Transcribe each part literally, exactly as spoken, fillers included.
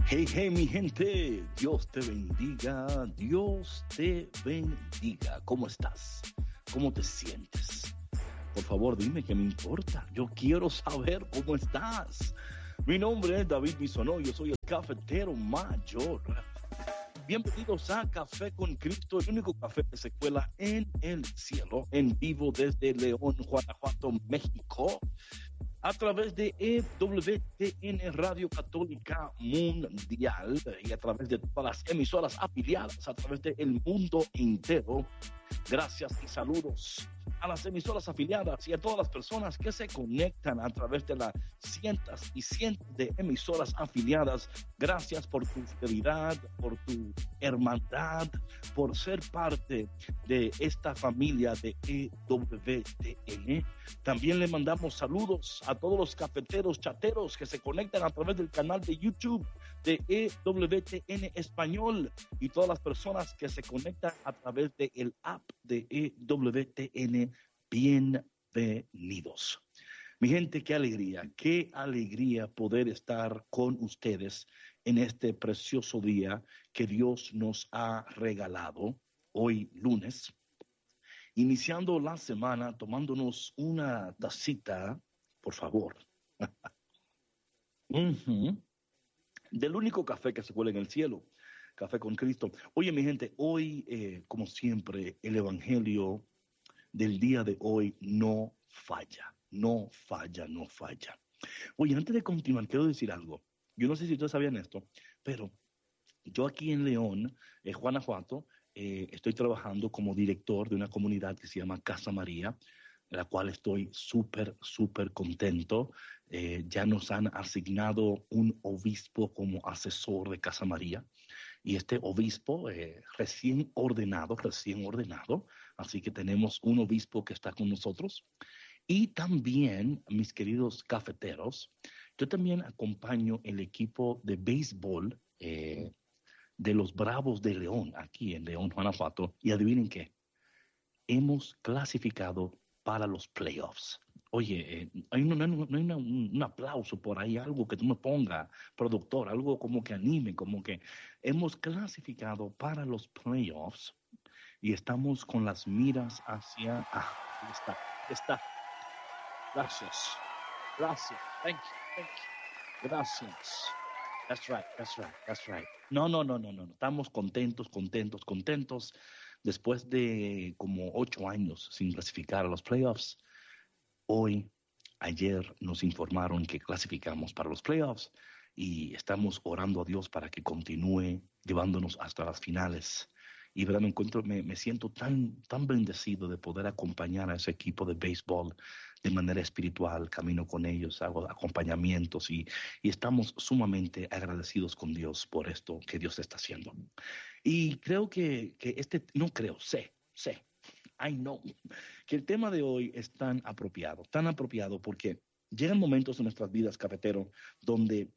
Hey, hey, mi gente, Dios te bendiga, Dios te bendiga. ¿Cómo estás? ¿Cómo te sientes? Por favor, dime qué me importa. Yo quiero saber cómo estás. Mi nombre es David Bisonó, yo soy el cafetero mayor. Bienvenidos a Café con Cristo, el único café que se cuela en el cielo, en vivo desde León, Guanajuato, México, a través de E W T N Radio Católica Mundial y a través de todas las emisoras afiliadas a través del mundo entero. Gracias y saludos a las emisoras afiliadas y a todas las personas que se conectan a través de las cientos y cientos de emisoras afiliadas. Gracias por tu fidelidad, por tu hermandad, por ser parte de esta familia de E W T N. También le mandamos saludos a todos los cafeteros chateros que se conectan a través del canal de YouTube de E W T N Español y todas las personas que se conectan a través del app de E W T N. Bienvenidos. Mi gente, qué alegría, qué alegría poder estar con ustedes en este precioso día que Dios nos ha regalado, hoy lunes, iniciando la semana tomándonos una tacita, por favor, uh-huh, del único café que se cuela en el cielo, Café con Cristo. Oye, mi gente, hoy, eh, como siempre, el evangelio del día de hoy no falla, no falla, no falla. Oye, antes de continuar, quiero decir algo. Yo no sé si ustedes sabían esto, pero yo aquí en León, eh, Guanajuato, eh, estoy trabajando como director de una comunidad que se llama Casa María, la cual estoy súper, súper contento. Eh, ya nos han asignado un obispo como asesor de Casa María. Y este obispo eh, recién ordenado, recién ordenado, así que tenemos un obispo que está con nosotros. Y también, mis queridos cafeteros, yo también acompaño el equipo de béisbol eh, de los Bravos de León, aquí en León, Guanajuato. Y adivinen qué, hemos clasificado para los playoffs. Oye, eh, hay, un, hay una, un, un aplauso por ahí, algo que tú me pongas, productor, algo como que anime, como que hemos clasificado para los playoffs y estamos con las miras hacia... Ah, ahí está, ahí está. Gracias, gracias, thank you, thank you, gracias. That's right, that's right, that's right. No, no, no, no, no, no. Estamos contentos, contentos, contentos. Después de como ocho años sin clasificar a los playoffs, hoy, ayer nos informaron que clasificamos para los playoffs y estamos orando a Dios para que continúe llevándonos hasta las finales. Y verdad, me encuentro, me, me siento tan, tan bendecido de poder acompañar a ese equipo de béisbol de manera espiritual, camino con ellos, hago acompañamientos y, y estamos sumamente agradecidos con Dios por esto que Dios está haciendo. Y creo que, que este, no creo, sé, sé, I know, que el tema de hoy es tan apropiado, tan apropiado porque llegan momentos en nuestras vidas, cafetero, donde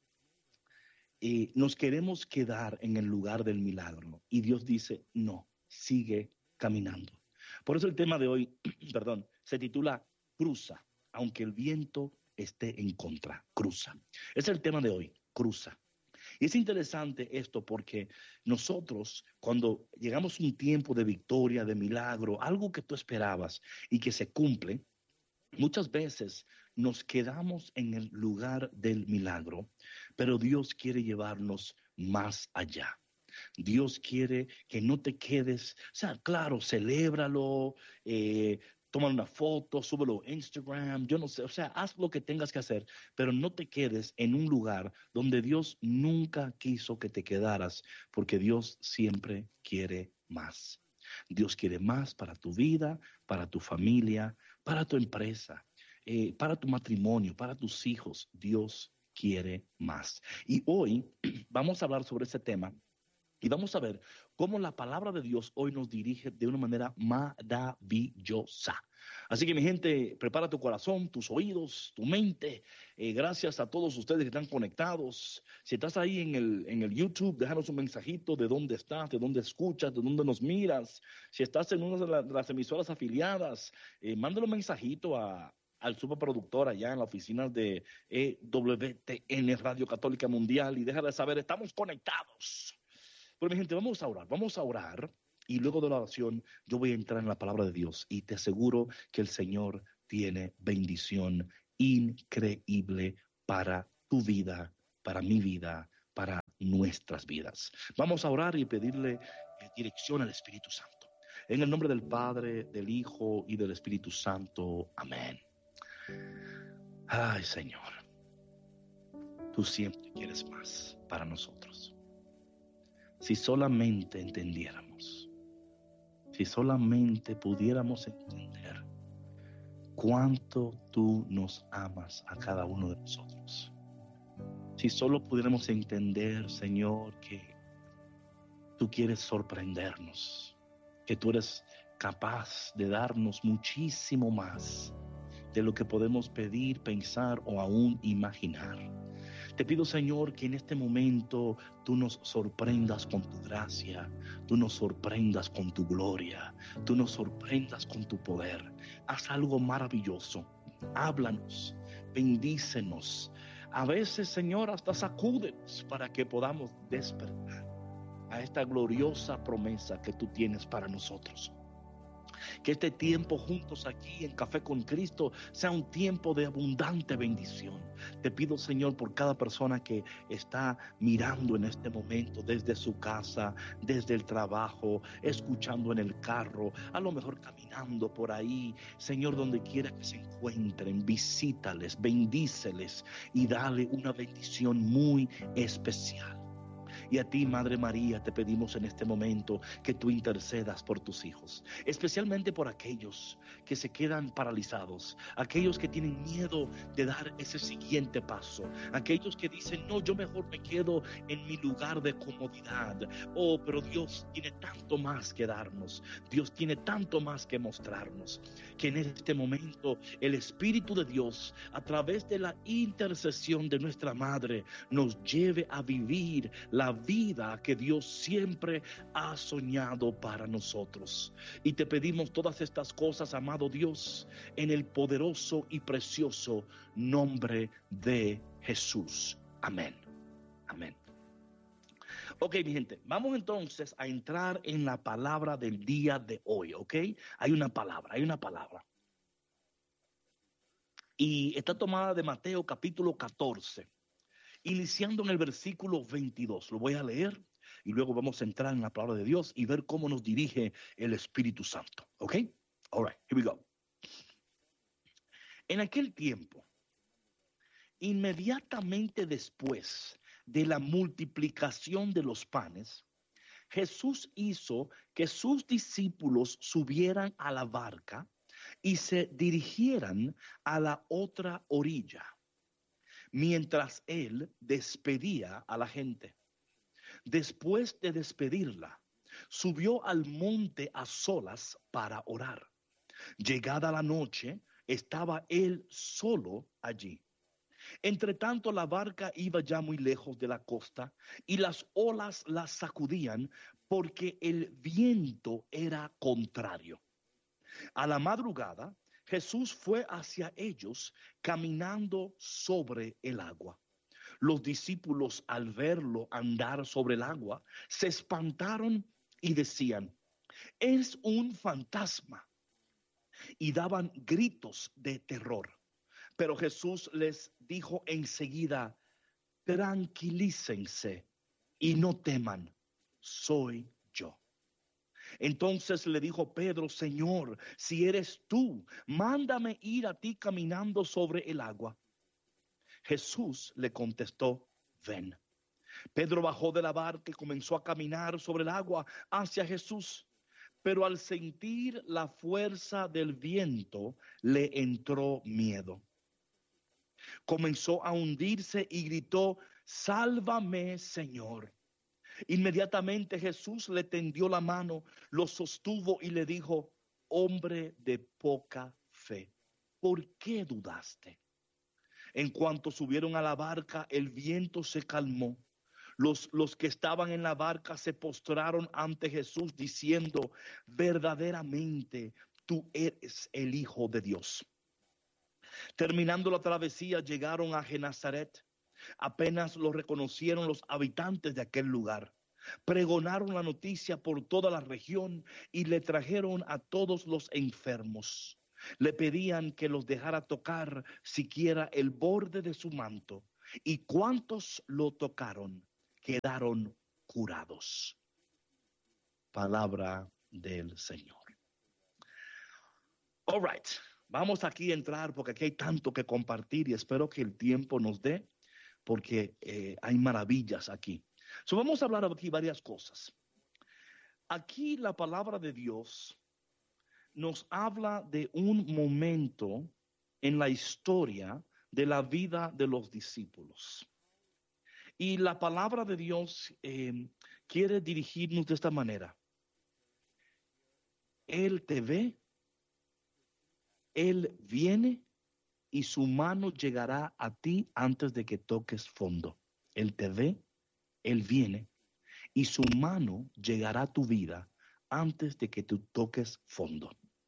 eh, nos queremos quedar en el lugar del milagro y Dios dice, no, sigue caminando. Por eso el tema de hoy, perdón, se titula Cruza, aunque el viento esté en contra, cruza. Es el tema de hoy, cruza. Y es interesante esto porque nosotros, cuando llegamos a un tiempo de victoria, de milagro, algo que tú esperabas y que se cumple, muchas veces nos quedamos en el lugar del milagro, pero Dios quiere llevarnos más allá. Dios quiere que no te quedes, o sea, claro, celébralo, eh, toma una foto, súbelo a Instagram, yo no sé, o sea, haz lo que tengas que hacer, pero no te quedes en un lugar donde Dios nunca quiso que te quedaras, porque Dios siempre quiere más. Dios quiere más para tu vida, para tu familia, para tu empresa, eh, para tu matrimonio, para tus hijos. Dios quiere más. Y hoy vamos a hablar sobre ese tema. Y vamos a ver cómo la palabra de Dios hoy nos dirige de una manera maravillosa. Así que mi gente, prepara tu corazón, tus oídos, tu mente. Eh, gracias a todos ustedes que están conectados. Si estás ahí en el, en el YouTube, déjanos un mensajito de dónde estás, de dónde escuchas, de dónde nos miras. Si estás en una de, la, de las emisoras afiliadas, eh, mándale un mensajito a al superproductor allá en la oficina de E W T N Radio Católica Mundial, y déjale saber, estamos conectados. Pero mi gente, vamos a orar, vamos a orar, y luego de la oración yo voy a entrar en la palabra de Dios, y te aseguro que el Señor tiene bendición increíble para tu vida, para mi vida, para nuestras vidas. Vamos a orar y pedirle eh, dirección al Espíritu Santo. En el nombre del Padre, del Hijo y del Espíritu Santo. Amén. Ay, Señor, tú siempre quieres más para nosotros. Si solamente entendiéramos, si solamente pudiéramos entender cuánto tú nos amas a cada uno de nosotros. Si solo pudiéramos entender, Señor, que tú quieres sorprendernos, que tú eres capaz de darnos muchísimo más de lo que podemos pedir, pensar o aún imaginar. Te pido, Señor, que en este momento tú nos sorprendas con tu gracia, tú nos sorprendas con tu gloria, tú nos sorprendas con tu poder. Haz algo maravilloso, háblanos, bendícenos. A veces, Señor, hasta sacúdenos para que podamos despertar a esta gloriosa promesa que tú tienes para nosotros. Que este tiempo juntos aquí en Café con Cristo sea un tiempo de abundante bendición. Te pido, Señor, por cada persona que está mirando en este momento desde su casa, desde el trabajo, escuchando en el carro, a lo mejor caminando por ahí. Señor, donde quiera que se encuentren, visítales, bendíceles y dale una bendición muy especial. Y a ti, Madre María, te pedimos en este momento que tú intercedas por tus hijos, especialmente por aquellos que se quedan paralizados, aquellos que tienen miedo de dar ese siguiente paso, aquellos que dicen, no, yo mejor me quedo en mi lugar de comodidad. Oh, pero Dios tiene tanto más que darnos, Dios tiene tanto más que mostrarnos, que en este momento el Espíritu de Dios, a través de la intercesión de nuestra Madre, nos lleve a vivir la vida que Dios siempre ha soñado para nosotros. Y te pedimos todas estas cosas, amado Dios, en el poderoso y precioso nombre de Jesús. Amén. Amén. Ok, mi gente, vamos entonces a entrar en la palabra del día de hoy, ¿ok? Hay una palabra, hay una palabra. Y está tomada de Mateo capítulo catorce. Iniciando en el versículo veintidós, lo voy a leer y luego vamos a entrar en la palabra de Dios y ver cómo nos dirige el Espíritu Santo. ¿Ok? All right, here we go. En aquel tiempo, inmediatamente después de la multiplicación de los panes, Jesús hizo que sus discípulos subieran a la barca y se dirigieran a la otra orilla, mientras él despedía a la gente. Después de despedirla, subió al monte a solas para orar. Llegada la noche, estaba él solo allí. Entre tanto, la barca iba ya muy lejos de la costa y las olas la sacudían porque el viento era contrario. A la madrugada, Jesús fue hacia ellos caminando sobre el agua. Los discípulos, al verlo andar sobre el agua, se espantaron y decían, es un fantasma, y daban gritos de terror. Pero Jesús les dijo enseguida, tranquilícense y no teman, soy yo. Entonces le dijo Pedro, Señor, si eres tú, mándame ir a ti caminando sobre el agua. Jesús le contestó, ven. Pedro bajó de la barca y comenzó a caminar sobre el agua hacia Jesús. Pero al sentir la fuerza del viento, le entró miedo. Comenzó a hundirse y gritó, sálvame, Señor. Inmediatamente Jesús le tendió la mano, lo sostuvo y le dijo, hombre de poca fe, ¿por qué dudaste? En cuanto subieron a la barca, el viento se calmó. Los, los que estaban en la barca se postraron ante Jesús diciendo, verdaderamente tú eres el Hijo de Dios. Terminando la travesía, llegaron a Genazaret. Apenas lo reconocieron los habitantes de aquel lugar. Pregonaron la noticia por toda la región y le trajeron a todos los enfermos. Le pedían que los dejara tocar siquiera el borde de su manto. Y cuantos lo tocaron, quedaron curados. Palabra del Señor. All right. Vamos aquí a entrar porque aquí hay tanto que compartir y espero que el tiempo nos dé porque eh, hay maravillas aquí. So, vamos a hablar aquí varias cosas. Aquí la palabra de Dios nos habla de un momento en la historia de la vida de los discípulos. Y la palabra de Dios eh, quiere dirigirnos de esta manera. Él te ve, Él viene y su mano llegará a ti antes de que toques fondo. Él te ve, Él viene y su mano llegará a tu vida antes de que tú toques fondo.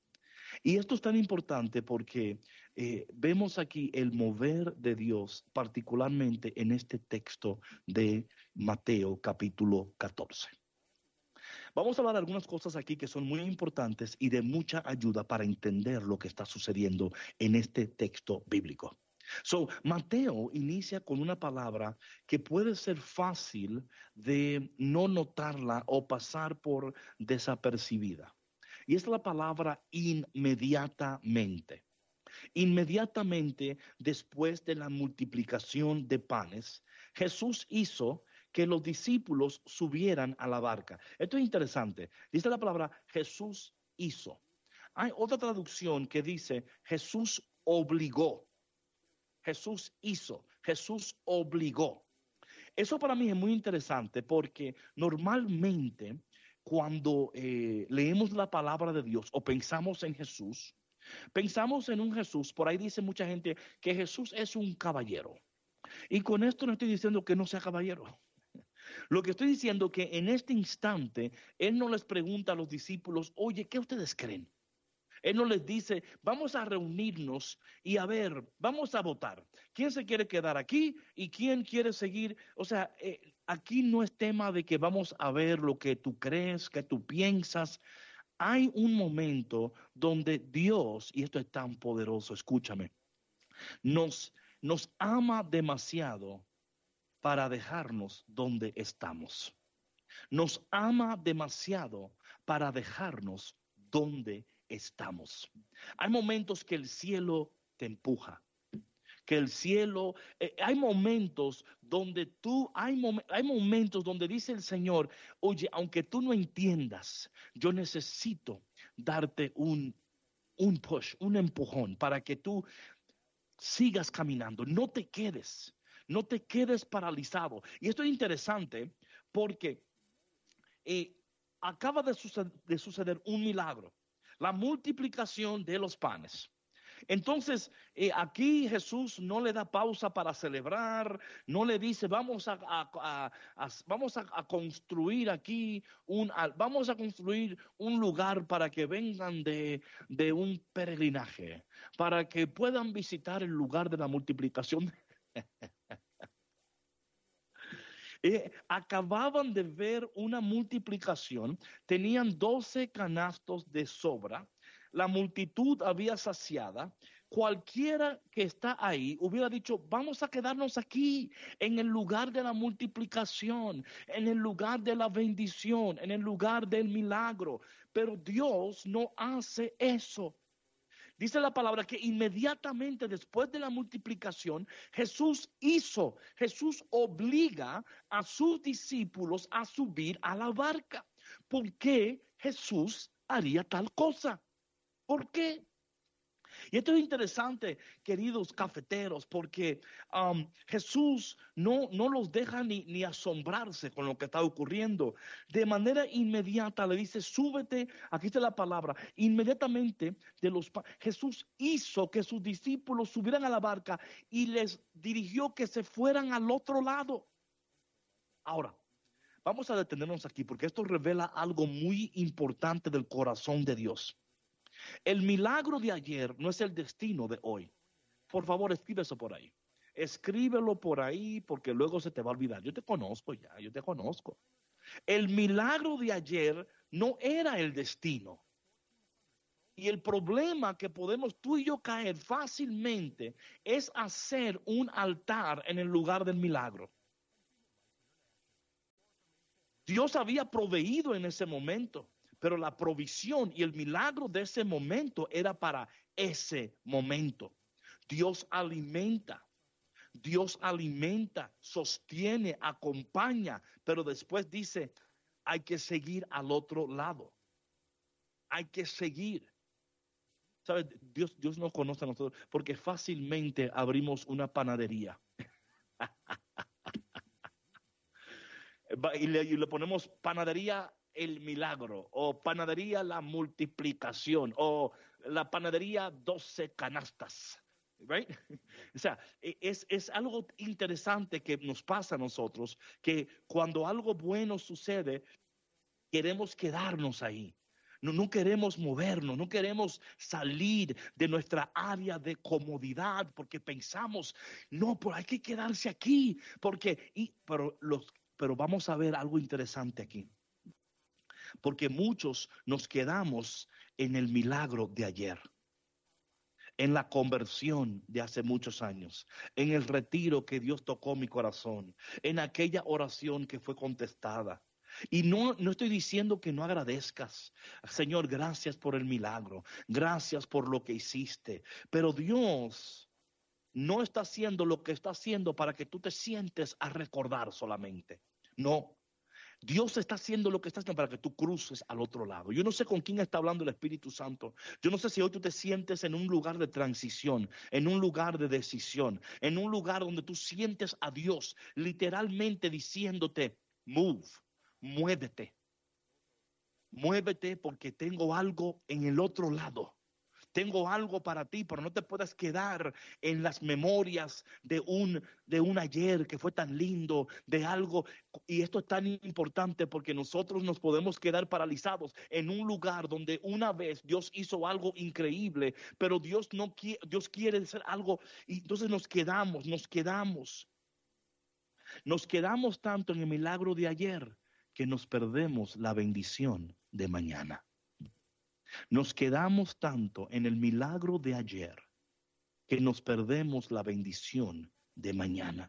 Y esto es tan importante porque eh, vemos aquí el mover de Dios, particularmente en este texto de Mateo capítulo catorce. Vamos a hablar de algunas cosas aquí que son muy importantes y de mucha ayuda para entender lo que está sucediendo en este texto bíblico. So, Mateo inicia con una palabra que puede ser fácil de no notarla o pasar por desapercibida. Y es la palabra inmediatamente. Inmediatamente después de la multiplicación de panes, Jesús hizo que los discípulos subieran a la barca. Esto es interesante. Dice la palabra Jesús hizo. Hay otra traducción que dice Jesús obligó. Jesús hizo. Jesús obligó. Eso para mí es muy interesante porque normalmente cuando eh, leemos la palabra de Dios o pensamos en Jesús, pensamos en un Jesús, por ahí dice mucha gente que Jesús es un caballero. Y con esto no estoy diciendo que no sea caballero. Lo que estoy diciendo es que en este instante, Él no les pregunta a los discípulos, oye, ¿qué ustedes creen? Él no les dice, vamos a reunirnos y a ver, vamos a votar. ¿Quién se quiere quedar aquí y quién quiere seguir? O sea, eh, aquí no es tema de que vamos a ver lo que tú crees, que tú piensas. Hay un momento donde Dios, y esto es tan poderoso, escúchame, nos, nos ama demasiado para dejarnos donde estamos. Nos ama demasiado para dejarnos donde estamos. Hay momentos que el cielo te empuja, que el cielo, eh, hay momentos donde tú, hay, mom hay momentos donde dice el Señor, oye, aunque tú no entiendas, yo necesito darte un, un push, un empujón para que tú sigas caminando, no te quedes, no te quedes paralizado. Y esto es interesante porque eh, acaba de, suceder, de suceder un milagro. La multiplicación de los panes. Entonces, eh, aquí Jesús no le da pausa para celebrar, no le dice, vamos a, a, a, a vamos a, a construir aquí, un, a, vamos a construir un lugar para que vengan de, de un peregrinaje, para que puedan visitar el lugar de la multiplicación. Eh, acababan de ver una multiplicación, tenían doce canastos de sobra, la multitud había saciada. Cualquiera que está ahí hubiera dicho, vamos a quedarnos aquí, en el lugar de la multiplicación, en el lugar de la bendición, en el lugar del milagro. Pero Dios no hace eso. Dice la palabra que inmediatamente después de la multiplicación, Jesús hizo, Jesús obliga a sus discípulos a subir a la barca. ¿Por qué Jesús haría tal cosa? ¿Por qué? Y esto es interesante, queridos cafeteros, porque um, Jesús no, no los deja ni, ni asombrarse con lo que está ocurriendo. De manera inmediata le dice, súbete, aquí está la palabra, inmediatamente de los Jesús hizo que sus discípulos subieran a la barca y les dirigió que se fueran al otro lado. Ahora, vamos a detenernos aquí porque esto revela algo muy importante del corazón de Dios. El milagro de ayer no es el destino de hoy. por favor, escribe eso por ahí. Escríbelo por ahí porque luego se te va a olvidar. Yo te conozco ya, yo te conozco. El milagro de ayer no era el destino. Y el problema que podemos tú y yo caer fácilmente es hacer un altar en el lugar del milagro. Dios había proveído en ese momento, pero la provisión y el milagro de ese momento era para ese momento. Dios alimenta, Dios alimenta, sostiene, acompaña, pero después dice, hay que seguir al otro lado. Hay que seguir. ¿Sabes? Dios, Dios nos conoce a nosotros porque fácilmente abrimos una panadería. y, le, y le ponemos panadería el milagro, o panadería la multiplicación, o la panadería doce canastas. Right? O sea, es, es algo interesante que nos pasa a nosotros, que cuando algo bueno sucede, queremos quedarnos ahí. No, no queremos movernos, no queremos salir de nuestra área de comodidad porque pensamos, no, pero hay que quedarse aquí, porque, y, pero, los, pero vamos a ver algo interesante aquí, porque muchos nos quedamos en el milagro de ayer, en la conversión de hace muchos años, en el retiro que Dios tocó mi corazón, en aquella oración que fue contestada. Y no, no estoy diciendo que no agradezcas. Señor, gracias por el milagro. Gracias por lo que hiciste. Pero Dios no está haciendo lo que está haciendo para que tú te sientes a recordar solamente. No. Dios está haciendo lo que está haciendo para que tú cruces al otro lado. Yo no sé con quién está hablando el Espíritu Santo. Yo no sé si hoy tú te sientes en un lugar de transición, en un lugar de decisión, en un lugar donde tú sientes a Dios literalmente diciéndote, move. Muévete, muévete porque tengo algo en el otro lado. Tengo algo para ti, pero no te puedas quedar en las memorias de un, de un ayer que fue tan lindo, de algo. Y esto es tan importante porque nosotros nos podemos quedar paralizados en un lugar donde una vez Dios hizo algo increíble, pero Dios no quiere, Dios quiere hacer algo y entonces nos quedamos, nos quedamos. Nos quedamos tanto en el milagro de ayer que nos perdemos la bendición de mañana. Nos quedamos tanto en el milagro de ayer que nos perdemos la bendición de mañana.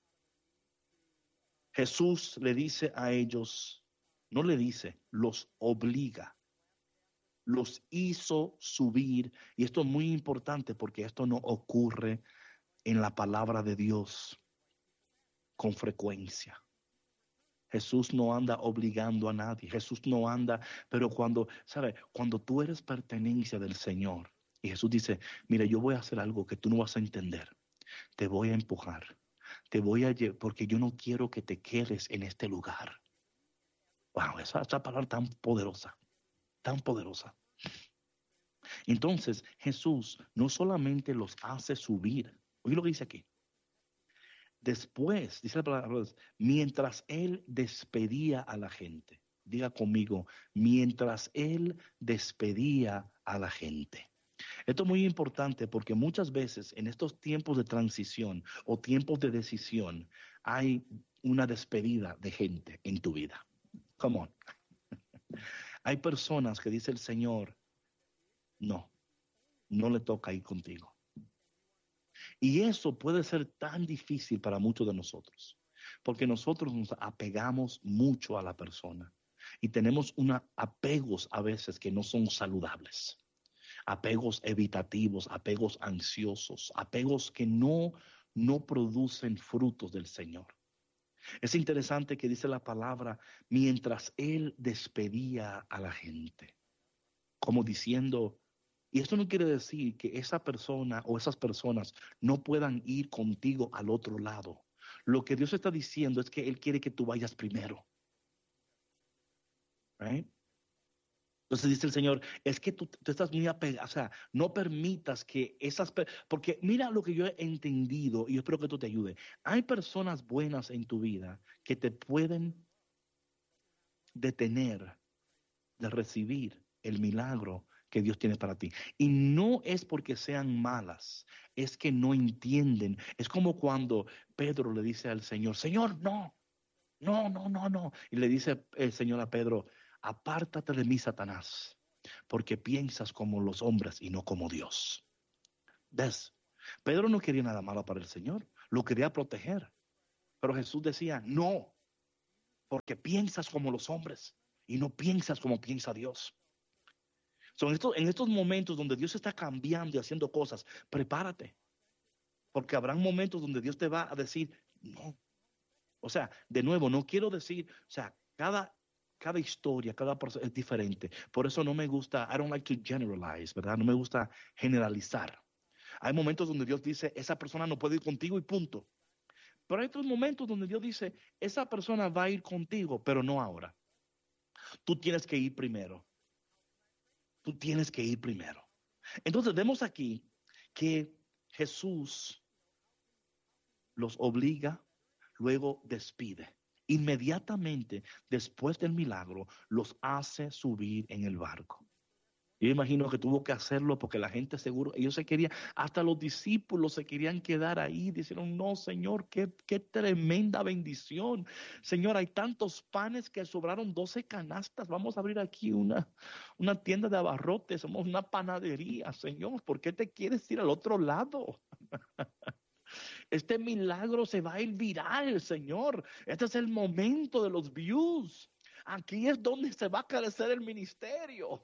Jesús le dice a ellos, no le dice, los obliga, los hizo subir. Y esto es muy importante porque esto no ocurre en la palabra de Dios con frecuencia. Jesús no anda obligando a nadie. Jesús no anda, pero cuando, ¿sabe? Cuando tú eres pertenencia del Señor y Jesús dice, mira, yo voy a hacer algo que tú no vas a entender. Te voy a empujar. Te voy a llevar, porque yo no quiero que te quedes en este lugar. Wow, esa, esa palabra tan poderosa, tan poderosa. Entonces, Jesús no solamente los hace subir. Oye lo que dice aquí. Después, dice la palabra, mientras él despedía a la gente, diga conmigo, mientras él despedía a la gente. Esto es muy importante porque muchas veces en estos tiempos de transición o tiempos de decisión hay una despedida de gente en tu vida. Come on. Hay personas que dice el Señor, no, no le toca ir contigo. Y eso puede ser tan difícil para muchos de nosotros, porque nosotros nos apegamos mucho a la persona y tenemos unos apegos a veces que no son saludables, apegos evitativos, apegos ansiosos, apegos que no, no producen frutos del Señor. Es interesante que dice la palabra, mientras él despedía a la gente, como diciendo, y esto no quiere decir que esa persona o esas personas no puedan ir contigo al otro lado. Lo que Dios está diciendo es que Él quiere que tú vayas primero. Right? Entonces dice el Señor, es que tú, tú estás muy apegado, o sea, no permitas que esas, porque mira lo que yo he entendido y yo espero que esto te ayude. Hay personas buenas en tu vida que te pueden detener de recibir el milagro que Dios tiene para ti. Y no es porque sean malas, es que no entienden. Es como cuando Pedro le dice al Señor, Señor, no, no, no, no, no. Y le dice el Señor a Pedro, apártate de mí, Satanás, porque piensas como los hombres y no como Dios. ¿Ves? Pedro no quería nada malo para el Señor, lo quería proteger. Pero Jesús decía, no, porque piensas como los hombres y no piensas como piensa Dios. Son estos, en estos momentos donde Dios está cambiando y haciendo cosas, prepárate, porque habrán momentos donde Dios te va a decir, no. O sea, de nuevo, no quiero decir, o sea, cada, cada historia, cada persona es diferente. Por eso no me gusta, I don't like to generalize, ¿verdad? No me gusta generalizar. Hay momentos donde Dios dice, esa persona no puede ir contigo y punto. Pero hay otros momentos donde Dios dice, esa persona va a ir contigo, pero no ahora. Tú tienes que ir primero. Tú tienes que ir primero. Entonces vemos aquí que Jesús los obliga, luego despide. Inmediatamente después del milagro, los hace subir en el barco. Yo imagino que tuvo que hacerlo porque la gente seguro, ellos se querían, hasta los discípulos se querían quedar ahí. Dijeron, no, Señor, qué, qué tremenda bendición. Señor, hay tantos panes que sobraron doce canastas. Vamos a abrir aquí una, una tienda de abarrotes. Somos una panadería, Señor. ¿Por qué te quieres ir al otro lado? Este milagro se va a ir viral, Señor. Este es el momento de los views. Aquí es donde se va a crecer el ministerio.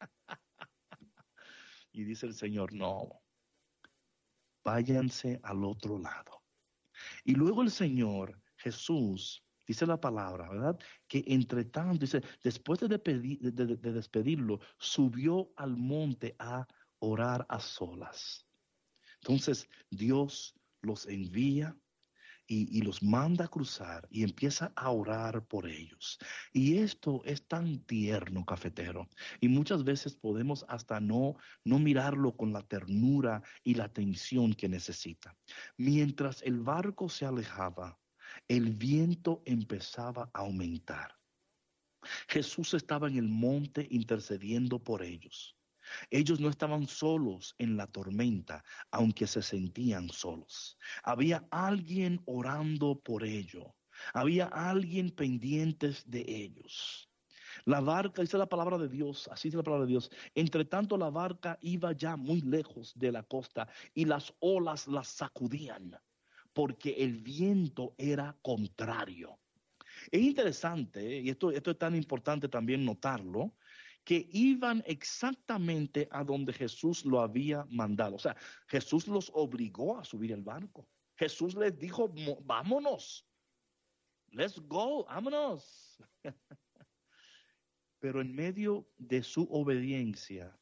Y dice el Señor, no, váyanse al otro lado. Y luego el Señor, Jesús, dice la palabra, ¿verdad? Que entre tanto, dice, después de, despedir, de, de, de despedirlo, subió al monte a orar a solas. Entonces, Dios los envía Y, y los manda a cruzar y empieza a orar por ellos. Y esto es tan tierno, cafetero. Y muchas veces podemos hasta no, no mirarlo con la ternura y la atención que necesita. Mientras el barco se alejaba, el viento empezaba a aumentar. Jesús estaba en el monte intercediendo por ellos. Ellos no estaban solos en la tormenta, aunque se sentían solos. Había alguien orando por ellos. Había alguien pendientes de ellos. La barca, dice la palabra de Dios, así dice la palabra de Dios. Entre tanto, la barca iba ya muy lejos de la costa y las olas las sacudían, porque el viento era contrario. Es interesante, y esto, esto es tan importante también notarlo, que iban exactamente a donde Jesús lo había mandado. O sea, Jesús los obligó a subir el barco. Jesús les dijo, vámonos, let's go, vámonos. Pero en medio de su obediencia,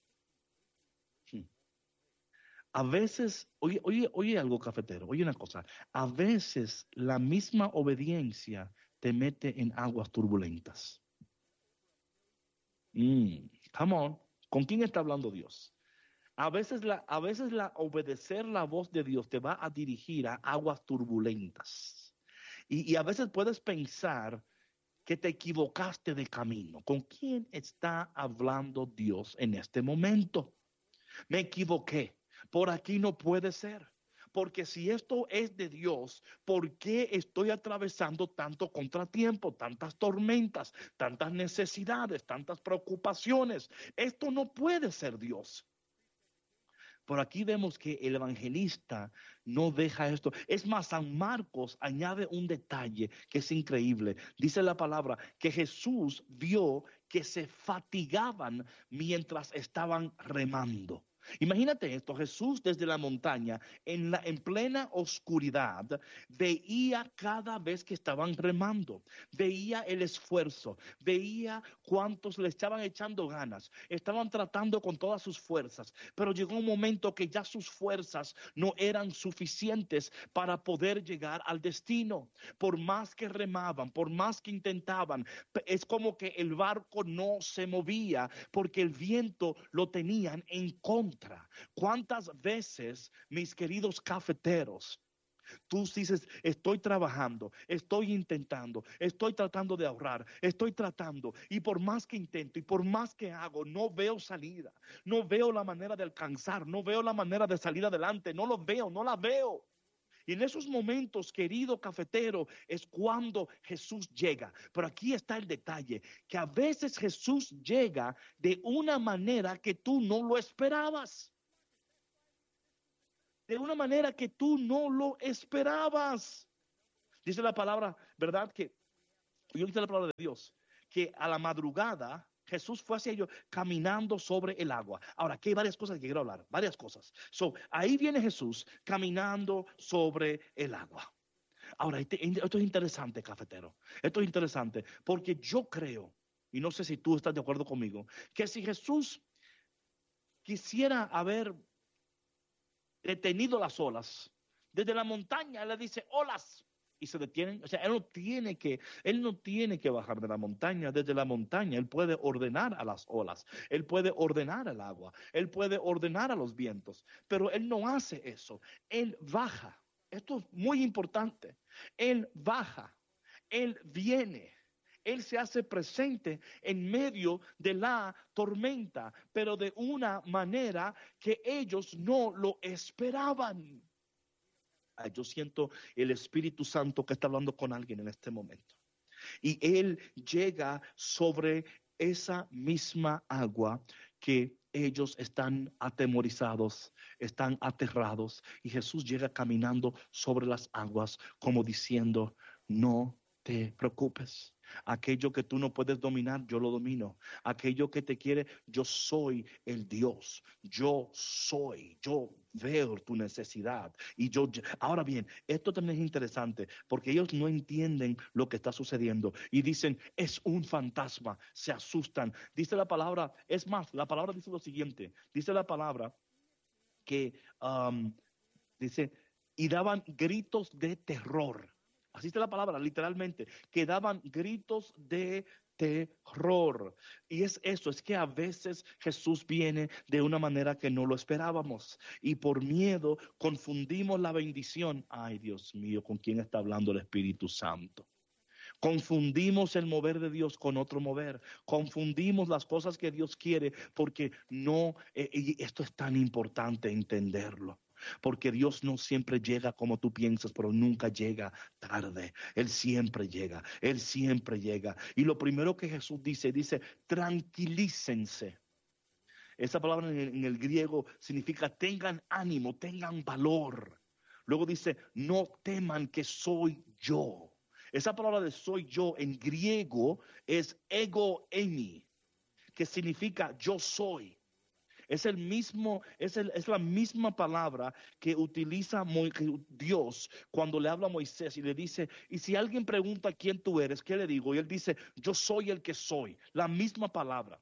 a veces, oye, oye, oye algo, cafetero, oye una cosa, a veces la misma obediencia te mete en aguas turbulentas. Mm, come on, ¿con quién está hablando Dios? A veces, la, a veces la obedecer la voz de Dios te va a dirigir a aguas turbulentas. Y, y a veces puedes pensar que te equivocaste de camino. ¿Con quién está hablando Dios en este momento? Me equivoqué. Por aquí no puede ser. Porque si esto es de Dios, ¿por qué estoy atravesando tanto contratiempo, tantas tormentas, tantas necesidades, tantas preocupaciones? Esto no puede ser Dios. Por aquí vemos que el evangelista no deja esto. Es más, San Marcos añade un detalle que es increíble. Dice la palabra que Jesús vio que se fatigaban mientras estaban remando. Imagínate esto, Jesús desde la montaña, en, la, en plena oscuridad, veía cada vez que estaban remando, veía el esfuerzo, veía cuántos le estaban echando ganas, estaban tratando con todas sus fuerzas, pero llegó un momento que ya sus fuerzas no eran suficientes para poder llegar al destino. Por más que remaban, por más que intentaban, es como que el barco no se movía porque el viento lo tenían en contra. ¿Cuántas veces, mis queridos cafeteros, Tú dices, estoy trabajando, estoy intentando, estoy tratando de ahorrar, estoy tratando, y por más que intento y por más que hago, no veo salida, no veo la manera de alcanzar, no veo la manera de salir adelante, no lo veo, no la veo. Y en esos momentos, querido cafetero, es cuando Jesús llega. Pero aquí está el detalle, que a veces Jesús llega de una manera que tú no lo esperabas. De una manera que tú no lo esperabas. Dice la palabra, ¿verdad? Que, yo dice la palabra de Dios, que a la madrugada Jesús fue hacia ellos caminando sobre el agua. Ahora, aquí hay varias cosas que quiero hablar, varias cosas. So, ahí viene Jesús caminando sobre el agua. Ahora, esto es interesante, cafetero. Esto es interesante porque yo creo, y no sé si tú estás de acuerdo conmigo, que si Jesús quisiera haber detenido las olas, desde la montaña le dice olas y se detienen. O sea, él no tiene que, él no tiene que bajar de la montaña. Desde la montaña él puede ordenar a las olas, él puede ordenar al agua, él puede ordenar a los vientos, pero él no hace eso. Él baja. Esto es muy importante. Él baja, él viene. Él se hace presente en medio de la tormenta, pero de una manera que ellos no lo esperaban. Yo siento el Espíritu Santo que está hablando con alguien en este momento. Y Él llega sobre esa misma agua que ellos están atemorizados, están aterrados. Y Jesús llega caminando sobre las aguas como diciendo, no te preocupes. Aquello que tú no puedes dominar, yo lo domino. Aquello que te quiere, yo soy el Dios. Yo soy, yo veo tu necesidad. Y yo, ahora bien, esto también es interesante porque ellos no entienden lo que está sucediendo y dicen, es un fantasma, se asustan. Dice la palabra, es más, la palabra dice lo siguiente, dice la palabra que, um, dice, y daban gritos de terror. Así está la palabra, literalmente, que daban gritos de terror. Y es eso, es que a veces Jesús viene de una manera que no lo esperábamos. Y por miedo confundimos la bendición. Ay, Dios mío, ¿con quién está hablando el Espíritu Santo? Confundimos el mover de Dios con otro mover. Confundimos las cosas que Dios quiere porque no, eh, y esto es tan importante entenderlo. Porque Dios no siempre llega como tú piensas, pero nunca llega tarde. Él siempre llega, Él siempre llega. Y lo primero que Jesús dice, dice, tranquilícense. Esa palabra en el, en el griego significa tengan ánimo, tengan valor. Luego dice, no teman que soy yo. Esa palabra de soy yo en griego es ego eimi, que significa yo soy. Es el mismo, es, el, es la misma palabra que utiliza Mo, que Dios cuando le habla a Moisés y le dice, y si alguien pregunta quién tú eres, ¿qué le digo? Y él dice, yo soy el que soy, la misma palabra.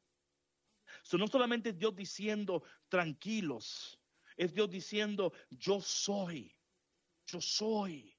So, no solamente Dios diciendo tranquilos, es Dios diciendo yo soy, yo soy,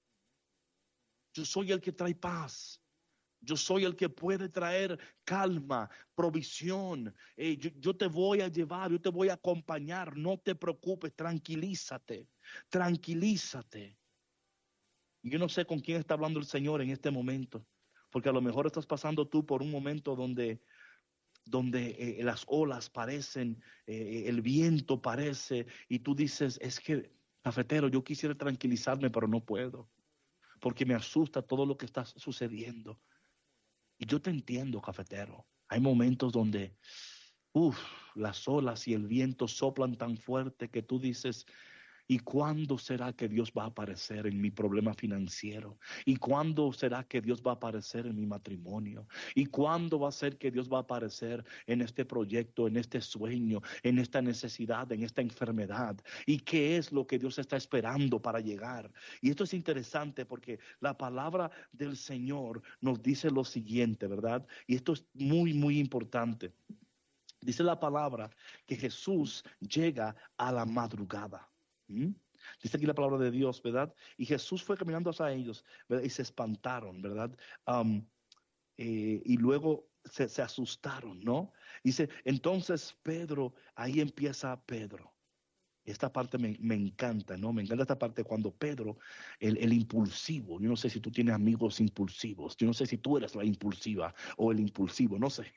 yo soy el que trae paz. Yo soy el que puede traer calma, provisión. Eh, yo, yo te voy a llevar, yo te voy a acompañar. No te preocupes, tranquilízate, tranquilízate. Yo no sé con quién está hablando el Señor en este momento, porque a lo mejor estás pasando tú por un momento donde, donde eh, las olas parecen, eh, el viento parece, y tú dices, es que, cafetero, yo quisiera tranquilizarme, pero no puedo, porque me asusta todo lo que está sucediendo. Y yo te entiendo, cafetero. Hay momentos donde, uff, las olas y el viento soplan tan fuerte que tú dices, ¿y cuándo será que Dios va a aparecer en mi problema financiero? ¿Y cuándo será que Dios va a aparecer en mi matrimonio? ¿Y cuándo va a ser que Dios va a aparecer en este proyecto, en este sueño, en esta necesidad, en esta enfermedad? ¿Y qué es lo que Dios está esperando para llegar? Y esto es interesante porque la palabra del Señor nos dice lo siguiente, ¿verdad? Y esto es muy, muy importante. Dice la palabra que Jesús llega a la madrugada. ¿Mm? Dice aquí la palabra de Dios, ¿verdad? Y Jesús fue caminando hacia ellos, ¿verdad? Y se espantaron, ¿verdad? Um, eh, y luego se, se asustaron, ¿no? Dice, entonces Pedro, ahí empieza Pedro. Esta parte me, me encanta, ¿no? Me encanta esta parte cuando Pedro, el, el impulsivo, yo no sé si tú tienes amigos impulsivos, yo no sé si tú eres la impulsiva o el impulsivo, no sé,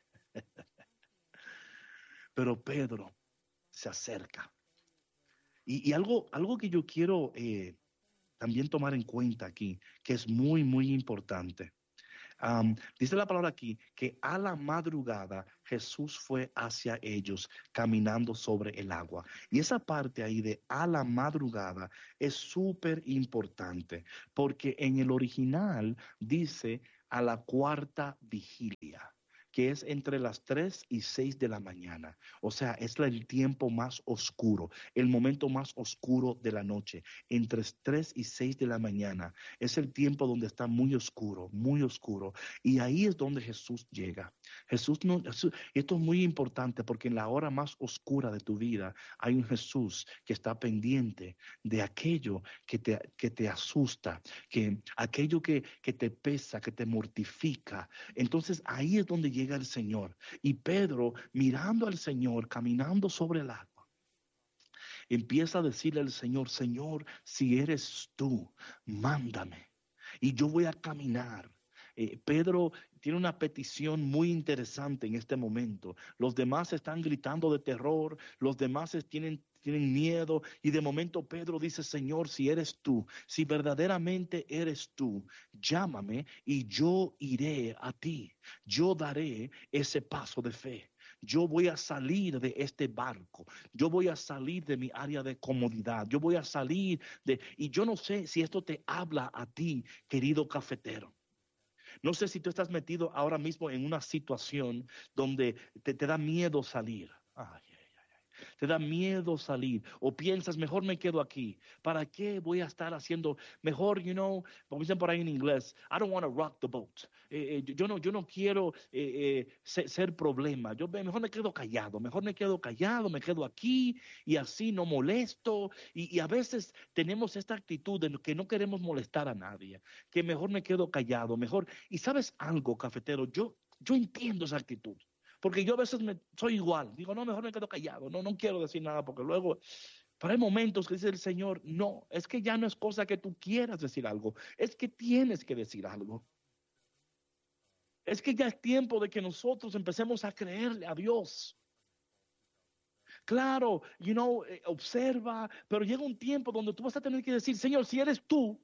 pero Pedro se acerca. Y, y algo, algo que yo quiero eh, también tomar en cuenta aquí, que es muy, muy importante. Um, dice la palabra aquí que a la madrugada Jesús fue hacia ellos caminando sobre el agua. Y esa parte ahí de a la madrugada es súper importante porque en el original dice a la cuarta vigilia, que es entre las tres y seis de la mañana. O sea, es el tiempo más oscuro, el momento más oscuro de la noche, entre tres y seis de la mañana. Es el tiempo donde está muy oscuro, muy oscuro. Y ahí es donde Jesús llega. Jesús no, Jesús- esto es muy importante porque en la hora más oscura de tu vida hay un Jesús que está pendiente de aquello que te, que te asusta, que aquello que, que te pesa, que te mortifica. Entonces ahí es donde llega el Señor. Y Pedro, mirando al Señor, caminando sobre el agua, empieza a decirle al Señor: Señor, si eres tú, mándame y yo voy a caminar. Eh, Pedro tiene una petición muy interesante en este momento. Los demás están gritando de terror, los demás tienen, tienen miedo y de momento Pedro dice: Señor, si eres tú, si verdaderamente eres tú, llámame y yo iré a ti. Yo daré ese paso de fe. Yo voy a salir de este barco. Yo voy a salir de mi área de comodidad. Yo voy a salir de... Y yo no sé si esto te habla a ti, querido cafetero. No sé si tú estás metido ahora mismo en una situación donde te, te da miedo salir. Ay, te da miedo salir o piensas: mejor me quedo aquí. ¿Para qué voy a estar haciendo? Mejor, you know, como dicen por ahí en inglés, I don't want to rock the boat. Eh, eh, yo, no, yo no quiero eh, eh, ser, ser problema. Yo mejor me quedo callado, mejor me quedo callado, me quedo aquí y así no molesto. Y, y a veces tenemos esta actitud de que no queremos molestar a nadie, que mejor me quedo callado, mejor. Y sabes algo, cafetero, yo, yo entiendo esa actitud. Porque yo a veces me, soy igual. Digo: no, mejor me quedo callado. No, no quiero decir nada porque luego... Pero hay momentos que dice el Señor: no, es que ya no es cosa que tú quieras decir algo. Es que tienes que decir algo. Es que ya es tiempo de que nosotros empecemos a creerle a Dios. Claro, you know, eh, observa, pero llega un tiempo donde tú vas a tener que decir: Señor, si eres tú,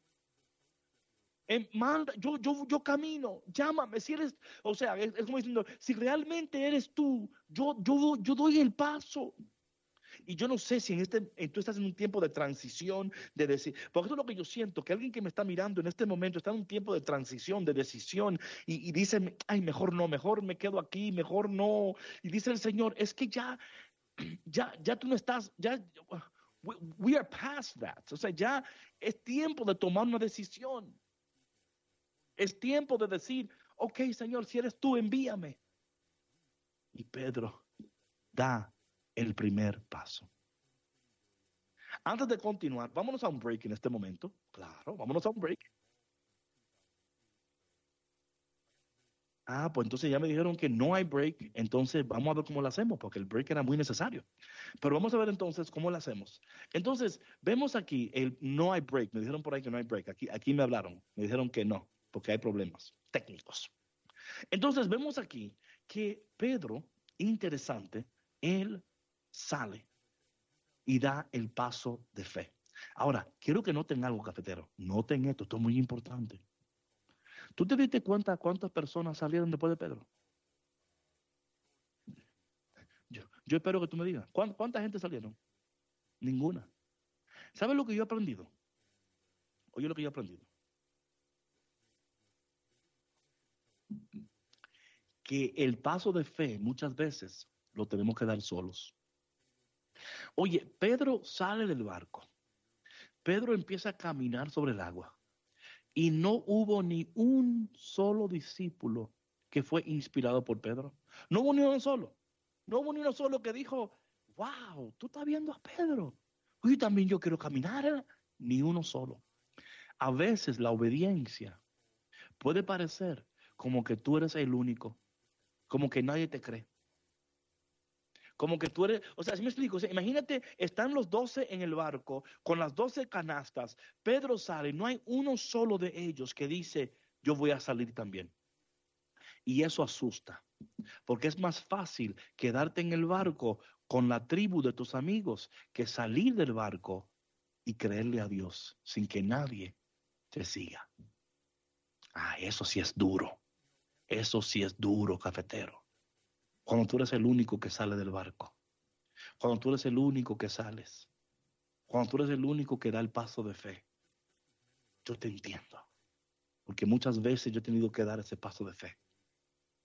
Eh, manda, yo, yo, yo camino, llámame, si eres, o sea, es, es como diciendo: si realmente eres tú, yo, yo, yo doy el paso. Y yo no sé si en este, en, tú estás en un tiempo de transición, de decir, porque eso es lo que yo siento, que alguien que me está mirando en este momento está en un tiempo de transición, de decisión, y, y dice: ay, mejor no, mejor me quedo aquí, mejor no. Y dice el Señor: es que ya, ya, ya tú no estás, ya, we, we are past that. O sea, ya es tiempo de tomar una decisión. Es tiempo de decir: ok, Señor, si eres tú, envíame. Y Pedro da el primer paso. Antes de continuar, vámonos a un break en este momento. Claro, vámonos a un break. Ah, pues entonces ya me dijeron que no hay break, entonces vamos a ver cómo lo hacemos, porque el break era muy necesario. Pero vamos a ver entonces cómo lo hacemos. Entonces, vemos aquí el no hay break. Me dijeron por ahí que no hay break. Aquí, aquí me hablaron, me dijeron que no, porque hay problemas técnicos. Entonces vemos aquí que Pedro, interesante, él sale y da el paso de fe. Ahora, quiero que noten algo, cafetero. Noten esto, esto es muy importante. ¿Tú te diste cuenta cuántas personas salieron después de Pedro? Yo, yo espero que tú me digas. ¿Cuánta, ¿Cuánta gente salieron? Ninguna. ¿Sabes lo que yo he aprendido? Oye, lo que yo he aprendido. Que el paso de fe muchas veces lo tenemos que dar solos. Oye, Pedro sale del barco. Pedro empieza a caminar sobre el agua. Y no hubo ni un solo discípulo que fue inspirado por Pedro. No hubo ni uno solo. No hubo ni uno solo que dijo: wow, tú estás viendo a Pedro. Oye, también yo quiero caminar. ¿eh? Ni uno solo. A veces la obediencia puede parecer como que tú eres el único, como que nadie te cree, Como que tú eres, o sea, ¿sí me explico? O sea, imagínate, están los doce en el barco con las doce canastas, Pedro sale, no hay uno solo de ellos que dice, yo voy a salir también. Y eso asusta, porque es más fácil quedarte en el barco con la tribu de tus amigos que salir del barco y creerle a Dios sin que nadie te siga. Ah, eso sí es duro, eso sí es duro, cafetero. Cuando tú eres el único que sale del barco, cuando tú eres el único que sales, cuando tú eres el único que da el paso de fe, yo te entiendo, porque muchas veces yo he tenido que dar ese paso de fe.